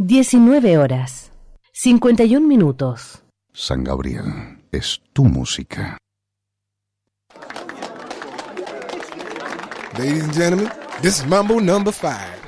19:51. San Gabriel, es tu música. Ladies and gentlemen, this is Mambo number 5.